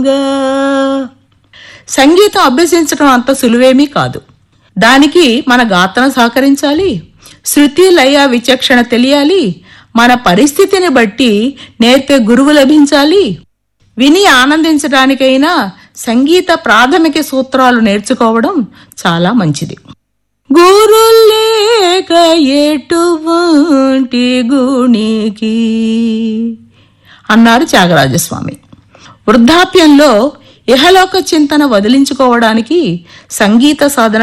సంగీతం అభ్యసించడం అంత సులువేమీ కాదు. దానికి మన గాత్రం సహకరించాలి, శృతి లయ విచక్షణ తెలియాలి, మన పరిస్థితిని బట్టి నేర్పే గురువు లభించాలి. విని ఆనందించడానికైనా సంగీత ప్రాథమిక సూత్రాలు నేర్చుకోవడం చాలా మంచిది. గురులేక ఎటువంటి గుణికి అన్నారు త్యాగరాజస్వామి. వృద్ధాప్యంలో ఇహలోక చింతన వదిలించుకోవడానికి సంగీత సాధన